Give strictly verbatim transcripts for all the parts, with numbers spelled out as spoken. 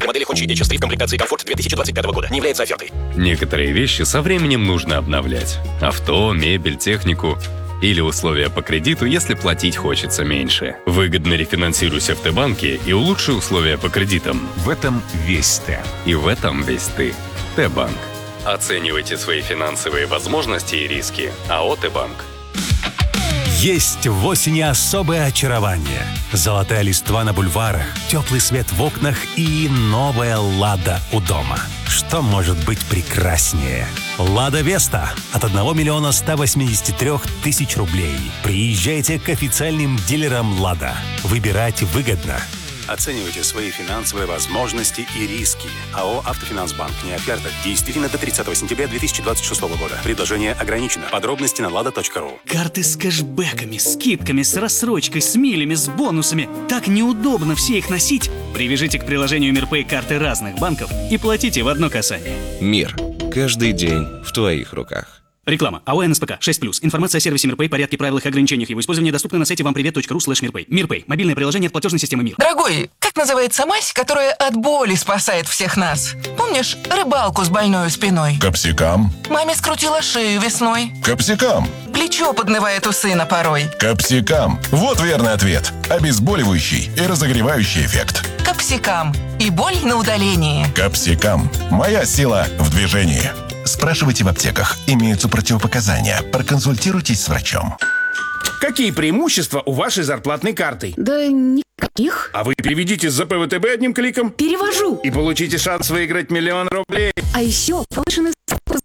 Модели Honda эйч эс три в комплектации «Комфорт» две тысячи двадцать пятого года не является офертой. Некоторые вещи со временем нужно обновлять. Авто, мебель, технику. Или условия по кредиту, если платить хочется меньше. Выгодно рефинансируйся в Т-банке и улучши условия по кредитам. В этом весь Т. И в этом весь ты. Т-банк. Оценивайте свои финансовые возможности и риски. АО «Т-банк». Есть в осени особое очарование. Золотая листва на бульварах, теплый свет в окнах и новая «Лада» у дома. Что может быть прекраснее? «Лада Веста» от одного миллиона ста восьмидесяти трёх тысяч рублей. Приезжайте к официальным дилерам «Лада». Выбирать выгодно. Оценивайте свои финансовые возможности и риски. АО «Автофинансбанк». Не оферта. Действительно до тридцатого сентября две тысячи двадцать шестого года. Предложение ограничено. Подробности на лада точка ру. Карты с кэшбэками, скидками, с рассрочкой, с милями, с бонусами. Так неудобно все их носить. Привяжите к приложению МирПэй карты разных банков и платите в одно касание. Мир. Каждый день в твоих руках. Реклама. АО НСПК шесть плюс. Информация о сервисе МирПэй, порядке, правилах и ограничениях его использования доступна на сайте вампривет точка ру слэш мирпэй. МирПэй. Мобильное приложение от платежной системы Мир. Дорогой, как называется мазь, которая от боли спасает всех нас? Помнишь рыбалку с больной спиной? Капсикам. Маме скрутила шею весной. Капсикам. Плечо поднывает у сына порой. Капсикам. Вот верный ответ. Обезболивающий и разогревающий эффект. Капсикам. И боль на удалении. Капсикам. Моя сила в движении. Спрашивайте в аптеках. Имеются противопоказания. Проконсультируйтесь с врачом. Какие преимущества у вашей зарплатной карты? Да никаких. А вы переведите с ЗП В Т Б одним кликом. Перевожу. И получите шанс выиграть миллион рублей. А еще повышенный статус.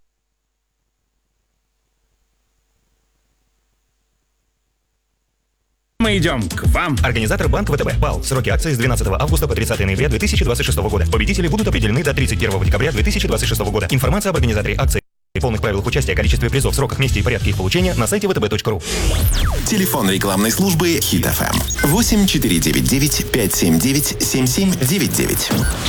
Мы идем к вам. Организатор банк ВТБ. ПАО. Сроки акции с двенадцатого августа по тридцатое ноября две тысячи двадцать шестого года. Победители будут определены до тридцать первого декабря две тысячи двадцать шестого года. Информация об организаторе акции и полных правилах участия, количестве призов, сроках, месте и порядке их получения на сайте вэ тэ бэ точка ру. Телефон рекламной службы Хит эф эм восемь четыре девять девять пять семь девять семь семь девять девять.